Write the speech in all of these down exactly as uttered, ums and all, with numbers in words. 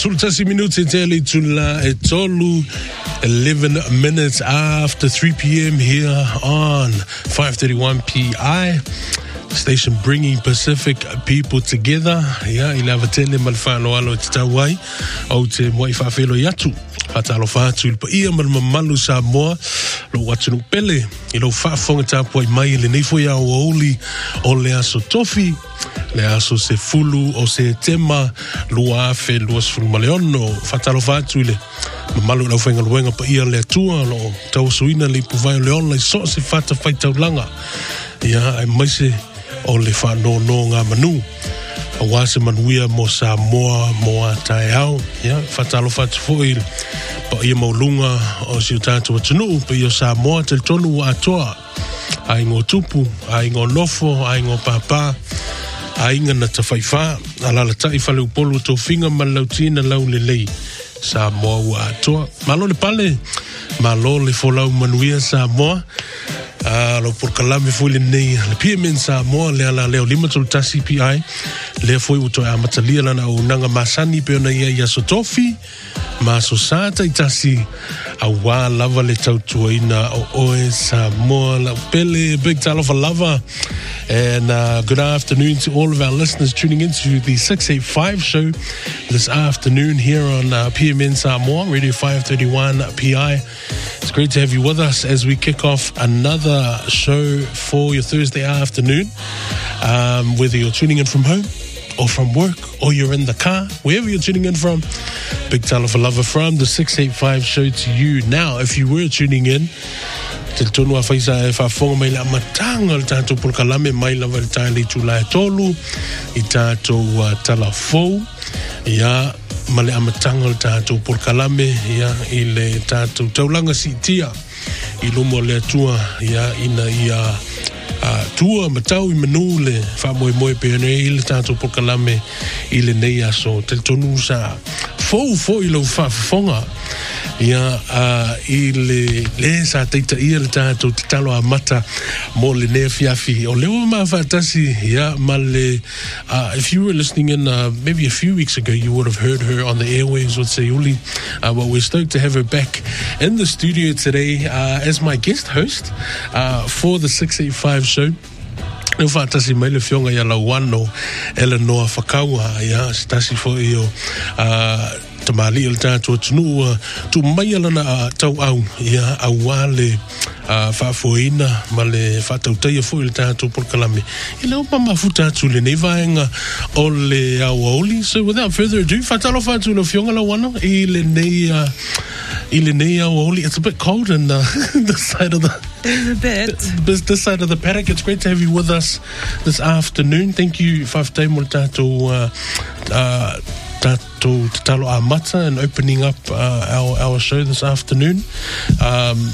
Sultasi minuti teli tula etolu, eleven minutes after three p.m. here on five thirty-one P I. Station bringing Pacific people together. Yeah, ilava tele malfano alo tawai au te moi fafelo yatu. Fatalo fatu il pa ia mal mamalu sa moa lo watu pele ilo fafonga tapo i mai le nefo ya oli o le aso tofi le aso se fulu o se tema lua fe lua sfulu maleono fatalo fatu ile mamalu la fenga luenga pa ia le tua lo tau suina li puvai leon le so se fata fai tau langa ia ai mai se o le fa no no nga manu a wase manuia mo sa moa moa tai au ya fatalo fatu foil pa ia maulunga o si utatu atunu pa ia sa moa te tonu atoa ai ngo tupu ai ngo nofo ai ngo papa ai ngana tawhaifa ala la tai fale upolu to finga malautina lau lelei sa moa atoa malo le pale malo le folau manuia sa moa Ah, lo por kalame foi le nei le P M N sa mo le ala leo lima tol ta C P I le foi uto a matalia lana o nanga masani pe ona ia ia sotofi ma so sata itasi a wa lava le tautuaina o oe sa mo la pele big talo for lava. And uh, good afternoon to all of our listeners tuning into the six eighty-five show this afternoon here on uh, P M N Samoa Radio five thirty-one P I. It's great to have you with us as we kick off another show for your Thursday afternoon. Um, whether you're tuning in from home or from work or you're in the car, wherever you're tuning in from, big talo for lava from the six eighty-five show to you. Now, if you were tuning in, te tonu a faisa e whafonga mai la matanga le tātou pulkalame mai la wale tāi le tūla e tolu i tātou uh, tala fou ia ma le amatanga le tātou pulkalame ia i le tātou taulanga si tia i lumo le atua ia ina ia uh, tua matau i manu le whamoe moe peone i le tātou pulkalame i le nei aso te tonu sa fou fou i lau whafonga ia uh, i le le sa teita ia le tātou te talo a mata mo le nea fiafi o leo ma whatasi ia ma le uh, if you were listening in uh, maybe a few weeks ago you would have heard her on the airwaves with Sayuli uh, but we're stoked to have her back in the studio today uh, as my guest host uh, for the six eighty-five show. No fatasi mai le fionga ia la wano Eleanor Whakaua ia stasi fo io uh, tamali il tātou tunu tu mai alana uh, tau au ia awale uh, whafoina ma le whatautai fo il tātou porkalame i lau pa mafuta tu le nevaenga o le awaoli. So without further ado, whatalo whatu le fionga la wano i le nei uh, i le nei awaoli. It's a bit cold in uh, the side of the There's a bit. This, this side of the paddock. It's great to have you with us this afternoon. Thank you, Whaftai mo tātou uh, uh, tātou te talo a mata and opening up uh, our, our show this afternoon. Um,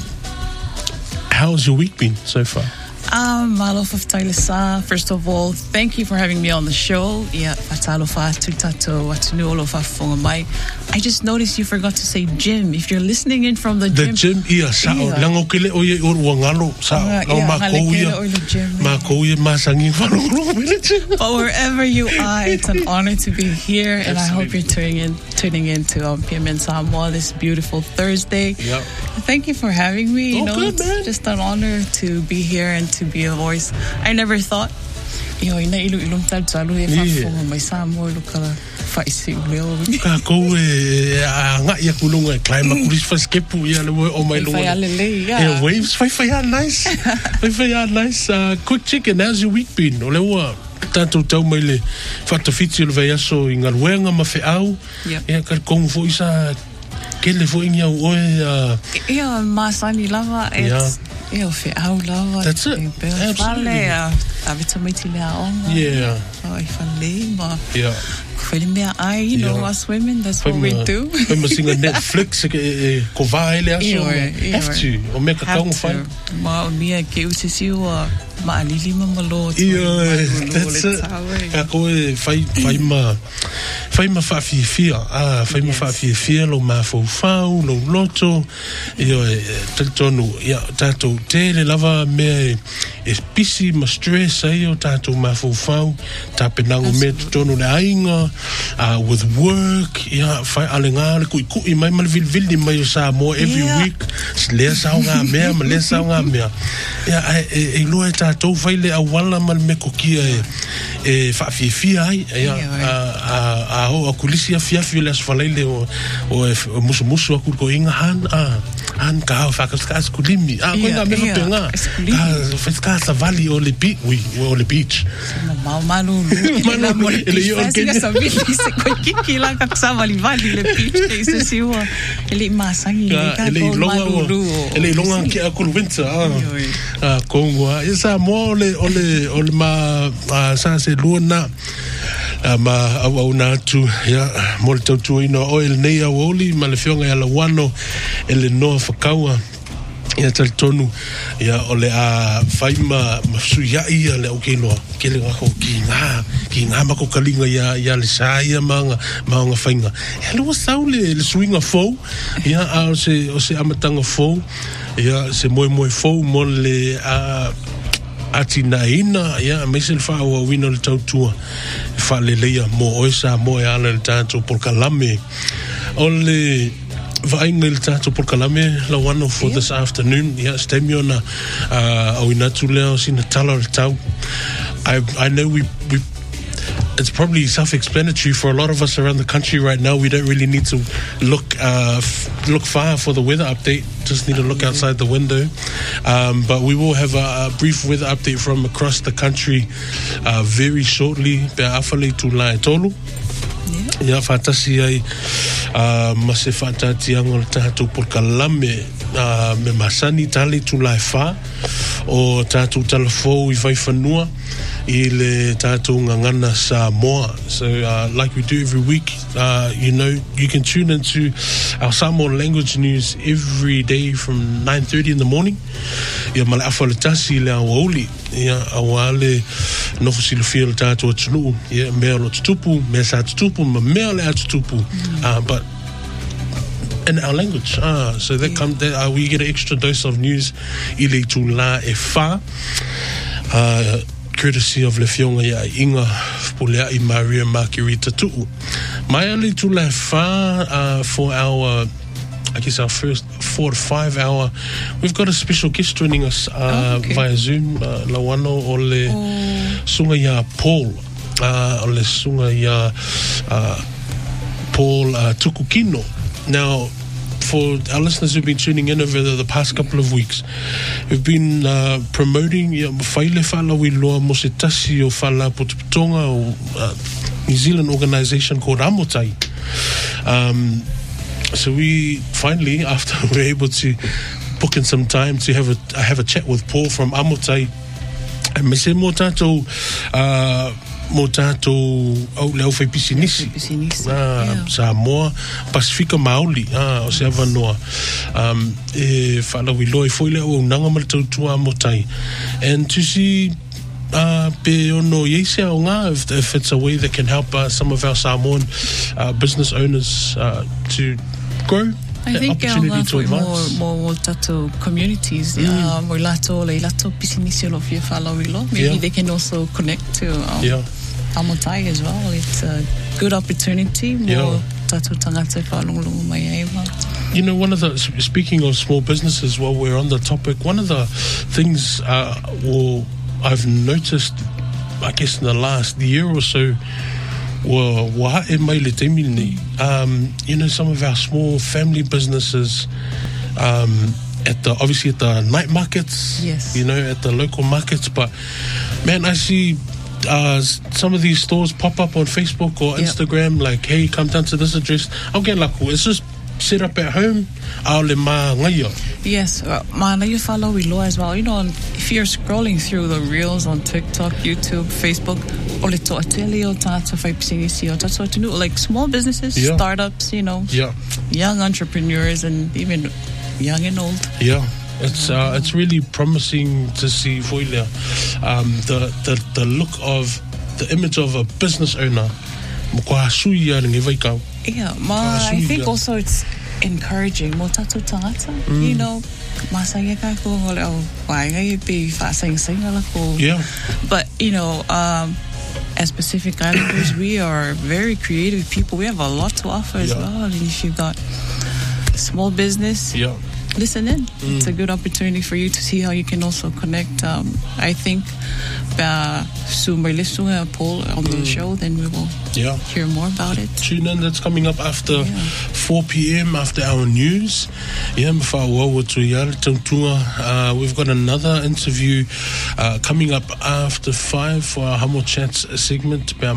how's your week been so far? Um, Malofa Ftailisa, first of all, thank you for having me on the show. Yeah, Fatalofa, Tutato, Watunuolofa Fongamai. I just noticed you forgot to say gym. If you're listening in from the gym. The gym, yeah, sao. Lango kile oye uruangalo, sao. Lango makouya. Makouya masangin falong. But wherever you are, it's an honor to be here. And I hope you're tuning in, tuning in to um, P M N Samoa this beautiful Thursday. Yep. Thank you for having me. You oh, know, good, it's man. just an honor to be here and to be a voice. I never thought yo ina ilu ilum tal talu e fa fo mai sa mo lu kala fa isi leo ka ko e nga ia kulunga climb kuris fa skepu ia le o mai lu yeah waves fa fa nice fa fa nice uh, quick chicken. How's your week been? O le wa tanto tau mai le fa to fiti le vai aso inga luenga ma fe au ia ka kong fo isa kele fo inga o e ia masani lava it's eu fe au lava. That's it. Absolutely. Yeah. Oh, I fale ma. Yeah. Fale me ai, you know, us women, that's what we do. I'm singing Netflix ko vai le aso. Have to. O me ka kong fai. Ma mia ke utisi o ma alili ma malo. Yeah. That's it. Ka ko fai fai ma fai ma fa fi fi ah fai ma fa fi fi lo ma fo fau lo loto. Io tonu ya tato te le lava me e pisi ma stress ai o tato ma fo fau ta penango me tonu le ainga uh, with work, yeah, fai alenga le kui kui mai mal vil vil mai Samoa every Yeah. week. Le sa nga mea, ma le sa nga mea. Yeah, e e lo e tātou fai le awala mal me kokia e e fa fi fi ai, yeah, a a a o kulisi a fi fi le asfalai le o o musu musu aku ko inga han a han ka fa ka ska skulimi. Ah, ko nga me Yeah, penga. Ka fa ska sa valley o le beach, we o le beach. Mau malu. Malu, ele yo Kenya sa vili se ko kiki la ka sa vali vali le beach ke se siwa. Ele masangi ka ele longa ele longa ki akul winter ah ah Kongo isa mo le ole ole ma sa se luna ma au na tu ya mo tu tu ino oil nei a oli ma le fionga ya la wano ele no fakaua ia tal tonu ia ole a faima masuia ia le okelo kele nga ko kinga kinga ma ko kalinga ia ia le saia manga manga fainga e lo saule le swinga fo ia a se o se amatanga fo ia se moi moi fo mo le a atina ina ia mesel fa o wino le tautua fa le leia mo oisa mo ia le tanto por kalame ole Vaingel tato por kalame la one for this afternoon. Yeah, stemiona uh awinatu leo sina tala tau. I I know we we it's probably self-explanatory for a lot of us around the country right now. We don't really need to look uh, f- look far for the weather update. Just need to look outside the window. Um, but we will have a, a brief weather update from across the country uh, very shortly. Pe afale tu lai tolu. Ia fatasi ai uh, ma se fatati angol tātou por kalame uh, me masani tali tu lai wha o tātou talafou i vai whanua i le tātou ngangana Samoa. So uh, like we do every week, uh, you know, you can tune into our Samoan language news every day from nine thirty in the morning. Ia male afaletasi le awaoli ia awale nofo silofia le tātou atunu ia mea lo tutupu mea sa tutupu ma mea le atutupu uh, but in our language ah, so that yeah. come that, uh, we get an extra dose of news i le tu la e fa uh, courtesy of le fionga ia inga polea i Maria Margarita tu mai le tu la fa uh, for our I guess our first four to five hour, we've got a special guest joining us uh, oh, okay. via Zoom. Uh, Lawano ole oh. sunga ya Paul, uh, ole sunga ya uh, Paul uh, Tukukino. Now, for our listeners who've been tuning in over the, the past couple of weeks, we've been uh, promoting ya faile fala wi loa mo se tasi o fala putuputonga o uh, New Zealand organisation called Amotai. Um, So we finally, after we were able to book in some time to have a have a chat with Paul from Amotai, and me se mo tatou uh, mo tatou au leo fai pisinisi ah Samoa Pasifika Maoli ah o se avanoa um e fala wi loi foi leo nanga mal tautu Amotai, and to see Uh, pe ono yese o nga if, if it's a way that can help uh, some of our Samoan uh, business owners uh, to grow. I think opportunity uh, to advance. more more tato communities, mm. uh, more lato le lato pisinisi lo fia fala wilo. Maybe yeah. they can also connect to um, yeah. Amotai as well. It's a good opportunity. More yeah. tato tangata falungu mai eva. You know, one of the speaking of small businesses, while we're on the topic, one of the things uh, well, I've noticed, I guess, in the last year or so, well, um, you know, some of our small family businesses, um, at the obviously at the night markets, yes, you know, at the local markets. But man, I see uh, some of these stores pop up on Facebook or yep. Instagram, like, hey, come down to this address. I'll get like, it's just set up at home. Yes, ma na you follow we law as well. You know, if you're scrolling through the reels on TikTok, YouTube, Facebook, or to atelio tato five pisinisi or tato to like small businesses, yeah. startups, you know, yeah, young entrepreneurs and even young and old. Yeah. It's uh, it's really promising to see Foilia, um, the, the the look of the image of a business owner. Yeah, ma, I think also it's encouraging mo tato tangata, mm. you know, masaya ka ko wala wai ngai be fa sing sing ala ko. Yeah. But you know, um as Pacific Islanders, we are very creative people. We have a lot to offer as Yeah. well. And if you've got small business, Yeah. listen in. Mm. It's a good opportunity for you to see how you can also connect. Um, I think uh, soon by listening to Paul on the show, then we will Yeah. hear more about it. Tune in, that's coming up after Yeah. four p.m. after our news. Yeah, uh, we've got another interview uh, coming up after five for our Hamo Chats segment. Uh,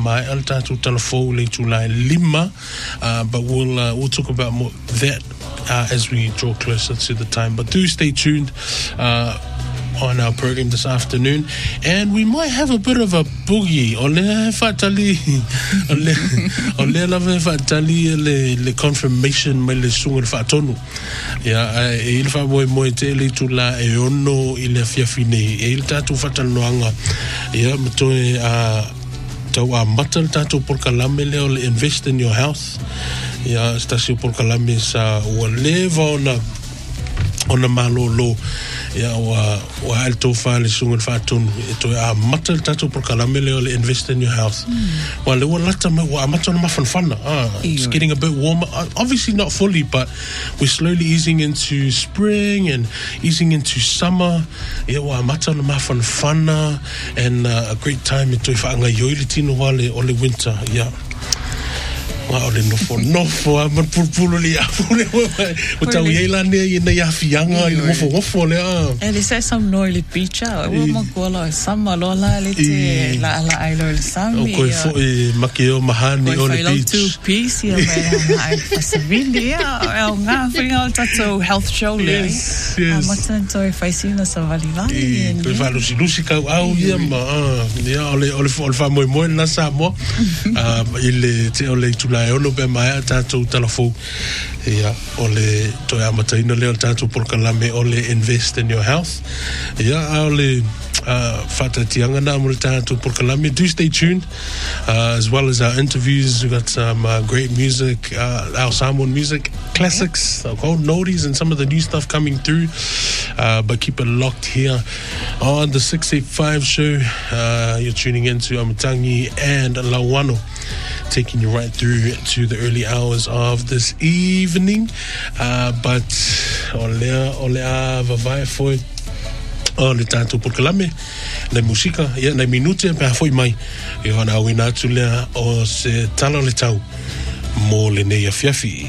but we'll uh, we'll talk about more that uh, as we draw closer to the time. But do stay tuned uh, on our program this afternoon, and we might have a bit of a boogie. Ole fatali, ole ole lava fatali le le confirmation me le sunga fatonu. Ya e il fa mo mo te le tula e ono ile fiafine e il tatu fatanoanga. Ya mto a tau a matal tatu por kalame le ole invest in your health. Ya stasio por kalame sa o leva ona ona malolo. Ya wa wa alto fa le sunga fatun to a matal tatu por kalamele ole invest in your health. Mm. Well, le wa lata me wa matal ma fan fana. Ah, it's getting a bit warmer. Obviously not fully, but we're slowly easing into spring and easing into summer. Ya wa matal ma fan fana, and uh, a great time to fa nga yoile tino wale ole winter. Yeah. Wow, le nofo nofo a man pulpulo le afule o tau yela ne ina ya fianga i nofo nofo le a e le sai sam no le picha o mo kola sam malola le te la la ai lo sam o ko fo e makeo mahani o le beach two piece ya me ai pasivili ya o nga finga tato health show le a matanto e fai sina sa valivani e fa lusi lusi ka au ya ma ya ole ole fo fa mo mo na sa mo a ile te ole la ono be mai tatou telefo ya ole to ya mataina le tatou por kalame ole invest in your health ya ole uh fata tianga na mo tatou por kalame. Do stay tuned uh, as well as our interviews. We got some uh, great music, uh, our Samoan music classics, uh, old noties, and some of the new stuff coming through, uh, but keep it locked here on the six eighty-five show. Uh, you're tuning into Amatangi and Lawano, taking you right through to the early hours of this evening. Uh, but olea olea vavai foi o le tātou por kalame na musika ia na minute pe foi mai e ona wina tulea o se tala le tau mo le nei afiafi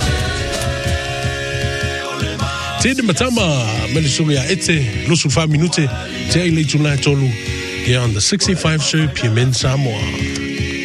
Tede matama me le sunga ya ete lusu fa minute te ai le tula tolu here on the sixty-five show P M N Samoa.